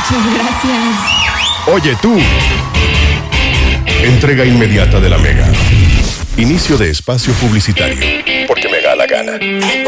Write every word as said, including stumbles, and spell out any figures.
Muchas gracias. Oye tú. Entrega inmediata de la Mega. Inicio de espacio publicitario. Porque me da la gana.